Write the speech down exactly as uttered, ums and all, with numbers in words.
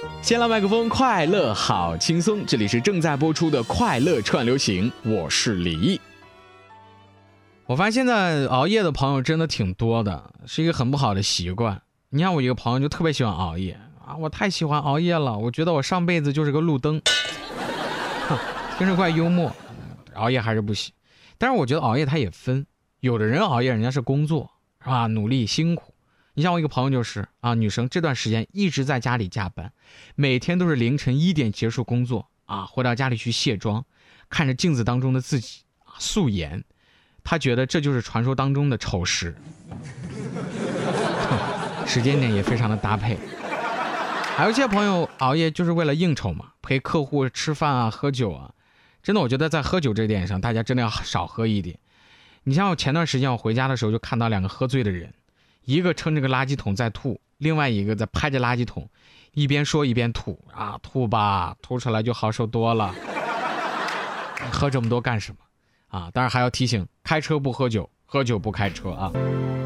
先来麦克风，快乐好轻松，这里是正在播出的快乐串流行，我是李毅。我发现现在熬夜的朋友真的挺多的，是一个很不好的习惯。你看我一个朋友就特别喜欢熬夜啊，我太喜欢熬夜了，我觉得我上辈子就是个路灯，真是怪幽默。熬夜还是不行，但是我觉得熬夜它也分，有的人熬夜人家是工作是吧，努力辛苦。你像我一个朋友就是啊，女生这段时间一直在家里加班，每天都是凌晨一点结束工作啊，回到家里去卸妆，看着镜子当中的自己啊，素颜，她觉得这就是传说当中的丑时，时间点也非常的搭配。还有一些朋友熬夜就是为了应酬嘛，陪客户吃饭啊，喝酒啊。真的，我觉得在喝酒这点上，大家真的要少喝一点。你像我前段时间我回家的时候，就看到两个喝醉的人，一个撑着个垃圾桶在吐，另外一个在拍着垃圾桶，一边说一边吐啊，吐吧，吐出来就好受多了。喝这么多干什么啊？当然还要提醒，开车不喝酒，喝酒不开车啊。